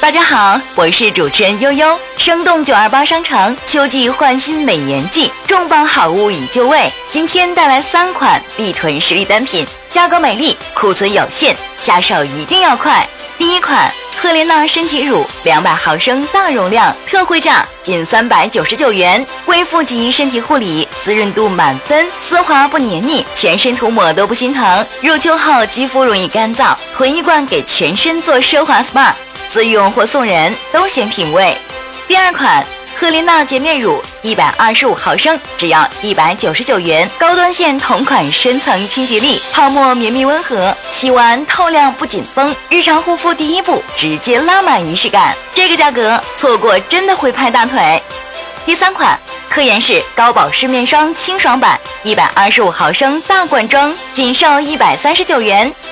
大家好，我是主持人悠悠。生动928商城秋季换新美颜季，重磅好物已就位。今天带来3款必囤实力单品，价格美丽，库存有限，下手一定要快。第一款赫莲娜身体乳200毫升大容量，特惠价仅399元，贵妇级身体护理，滋润度满分，丝滑不黏腻，全身涂抹都不心疼。入秋后肌肤容易干燥，囤一罐给全身做奢华 SPA， 自用或送人都显品味。第二款赫莲娜洁面乳125毫升，只要199元，高端线同款深层清洁力，泡沫绵密温和，洗完透亮不紧绷，日常护肤第一步直接拉满仪式感。这个价格错过真的会拍大腿。第三款科颜氏高保湿面霜清爽版125毫升大罐装，仅售139元，